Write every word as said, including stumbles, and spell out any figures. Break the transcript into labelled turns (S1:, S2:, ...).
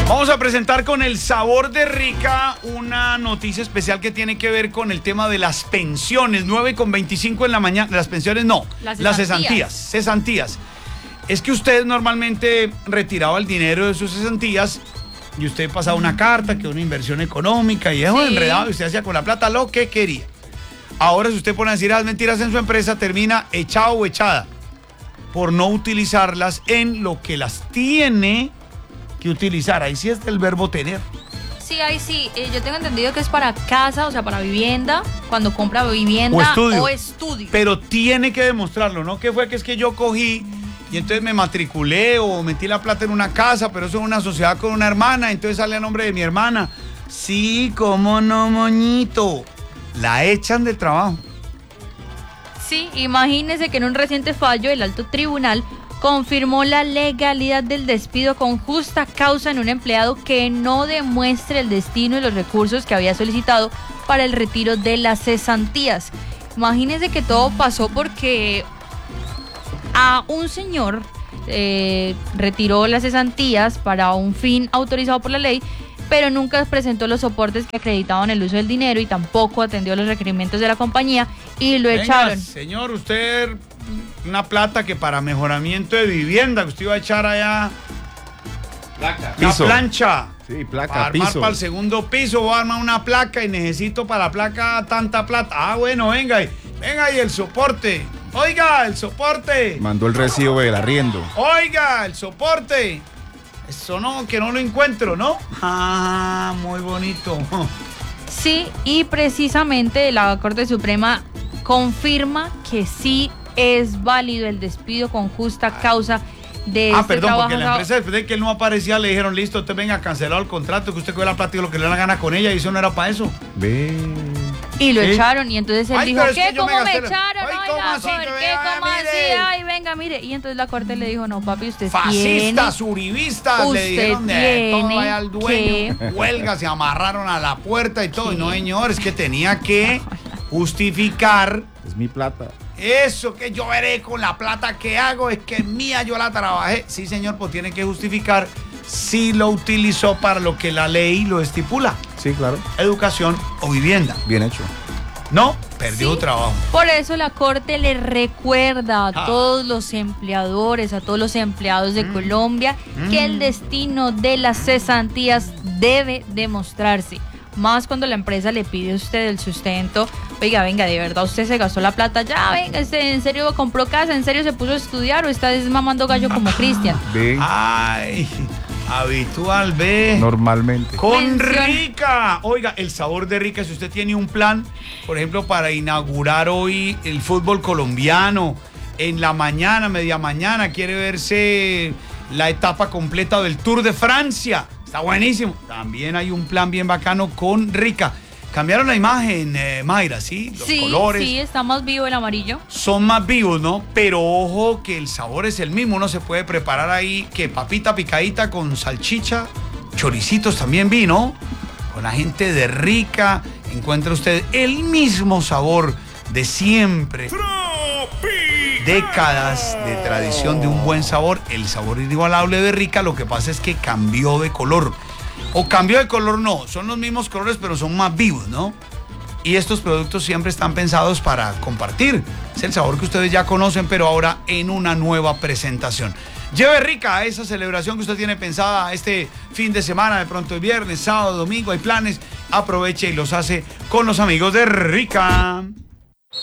S1: Vamos a presentar con el sabor de Rica una noticia especial que tiene que ver con el tema de las pensiones. nueve con veinticinco en la mañana. Las pensiones no, las cesantías. Las cesantías. Cesantías. Es que usted normalmente retiraba el dinero de sus cesantías y usted pasaba una carta, que una inversión económica y eso, sí, enredado, y usted hacía con la plata lo que quería. Ahora, si usted pone a decir las mentiras en su empresa, termina echado o echada por no utilizarlas en lo que las tiene que utilizar. Ahí sí es el verbo tener.
S2: Sí, ahí sí. Eh, yo tengo entendido que es para casa, o sea, para vivienda, cuando compra vivienda
S1: o estudio.
S2: o estudio.
S1: Pero tiene que demostrarlo, ¿no? Que fue que es que yo cogí y entonces me matriculé o metí la plata en una casa, pero eso es una sociedad con una hermana, entonces sale a nombre de mi hermana. Sí, cómo no, moñito. La echan del trabajo.
S2: Sí, imagínese que en un reciente fallo el alto tribunal confirmó la legalidad del despido con justa causa en un empleado que no demuestre el destino y los recursos que había solicitado para el retiro de las cesantías. Imagínense que todo pasó porque a un señor eh, retiró las cesantías para un fin autorizado por la ley, pero nunca presentó los soportes que acreditaban el uso del dinero y tampoco atendió los requerimientos de la compañía y lo
S1: Venga,
S2: echaron.
S1: Señor, usted una plata que para mejoramiento de vivienda, que usted iba a echar allá placa, la
S3: piso.
S1: plancha.
S3: Sí, placa,
S1: para armar
S3: piso.
S1: para el segundo piso, voy a armar una placa y necesito para la placa tanta plata. Ah, bueno, venga, y, venga y el soporte. Oiga, el soporte.
S3: Mandó el recibo del arriendo.
S1: Oiga, el soporte. Eso no, que no lo encuentro, ¿no? Ah, muy bonito.
S2: Sí, y precisamente la Corte Suprema confirma que sí es válido el despido con justa causa de
S1: ah,
S2: este
S1: perdón,
S2: trabajo.
S1: porque la empresa, después de que él no aparecía, le dijeron, listo, usted venga, cancelado el contrato, que usted coge la plata y lo que le da la gana con ella, y eso no era para eso.
S3: Ve.
S2: Y lo
S1: ¿Sí?
S2: echaron, y entonces él
S1: Ay,
S2: dijo,
S1: pero es
S2: ¿qué?
S1: que yo
S2: ¿Cómo
S1: me
S2: me,
S1: gasté la-
S2: echaron?
S1: Ay,
S2: Oiga,
S1: ¿cómo así?
S2: ¿por
S1: Que
S2: qué?
S1: vea,
S2: ¿Cómo
S1: mire.
S2: así? Ay, venga, mire. Y entonces la Corte le dijo, no, papi, usted tiene...
S1: Fascistas, uribistas, le
S2: usted
S1: dijeron de todo
S2: tiene
S1: allá al dueño.
S2: que-
S1: Huelga, se amarraron a la puerta y todo.
S2: Sí.
S1: Y no, señor, es que tenía que justificar
S3: Es mi plata.
S1: eso, que yo veré con la plata que hago, es que es mía, yo la trabajé. Sí, señor, pues tiene que justificar si lo utilizó para lo que la ley lo estipula.
S3: Sí, claro.
S1: Educación o vivienda.
S3: Bien hecho.
S1: No, perdió
S2: Sí.
S1: trabajo.
S2: Por eso la Corte le recuerda a
S1: Ah.
S2: todos los empleadores, a todos los empleados de
S1: Mm.
S2: Colombia,
S1: Mm.
S2: que el destino de las cesantías debe demostrarse. Más cuando la empresa le pide a usted el sustento. Oiga, venga, de verdad usted se gastó la plata. Ya, venga, ¿usted en serio compró casa? ¿En serio se puso a estudiar? ¿O está mamando gallo como Cristian?
S3: Ve.
S1: Ay, habitual, ve.
S3: Normalmente.
S1: Con
S2: Menciona-
S1: Rica. Oiga, el sabor de Rica, si usted tiene un plan, por ejemplo, para inaugurar hoy el fútbol colombiano, en la mañana, media mañana, quiere verse la etapa completa del Tour de Francia. Está buenísimo. También hay un plan bien bacano con Rica. Cambiaron la imagen, eh, Mayra, ¿sí? Los
S2: Sí,
S1: colores
S2: sí, está más vivo el amarillo.
S1: son más vivos, ¿no? Pero ojo que el sabor es el mismo. Uno se puede preparar ahí que papita picadita con salchicha, choricitos también vino. Con la gente de Rica encuentra usted el mismo sabor de siempre. Décadas de tradición de un buen sabor. El sabor inigualable de Rica, lo que pasa es que cambió de color. O cambió de color, no. Son los mismos colores, pero son más vivos, ¿no? Y estos productos siempre están pensados para compartir. Es el sabor que ustedes ya conocen, pero ahora en una nueva presentación. Lleve Rica a esa celebración que usted tiene pensada este fin de semana, de pronto el viernes, sábado, domingo, hay planes. Aproveche y los hace con los amigos de Rica.